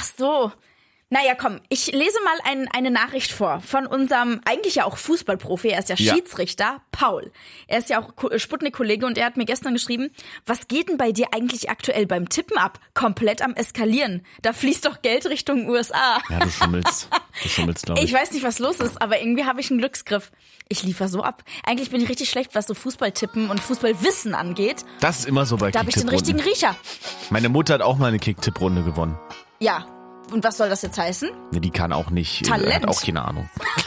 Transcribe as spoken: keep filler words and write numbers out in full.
so. Naja, komm, ich lese mal ein, eine Nachricht vor von unserem, eigentlich ja auch Fußballprofi, er ist ja, ja Schiedsrichter, Paul. Er ist ja auch Sputnik-Kollege und er hat mir gestern geschrieben, was geht denn bei dir eigentlich aktuell beim Tippen ab? Komplett am Eskalieren. Da fließt doch Geld Richtung U S A. Ja, du schummelst. Du schummelst, glaube ich. Ich weiß nicht, was los ist, aber irgendwie habe ich einen Glücksgriff. Ich liefer so ab. Eigentlich bin ich richtig schlecht, was so Fußballtippen und Fußballwissen angeht. Das ist immer so bei Da habe ich den richtigen Riecher. Meine Mutter hat auch mal eine Kick-Tipp-Runde gewonnen. Ja. Und was soll das jetzt heißen? Ja, die kann auch nicht, Talent. hat auch keine Ahnung.